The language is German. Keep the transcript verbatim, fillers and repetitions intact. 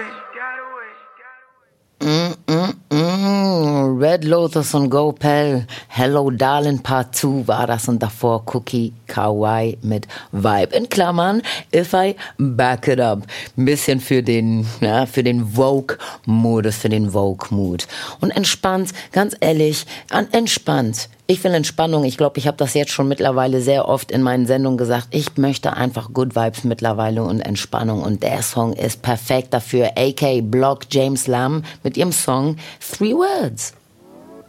Mm, mm, mm. Red Lotus und Go Pell. Hello Darling Part zwei war das und davor Cookie Kawaii mit Vibe. In Klammern, if I back it up. Ein bisschen für den, ja, für den Vogue-Modus, für den Vogue-Mood. Und entspannt, ganz ehrlich, an, entspannt. Ich will Entspannung. Ich glaube, ich habe das jetzt schon mittlerweile sehr oft in meinen Sendungen gesagt. Ich möchte einfach Good Vibes mittlerweile und Entspannung. Und der Song ist perfekt dafür. A K Block James Lamb mit ihrem Song Three Words.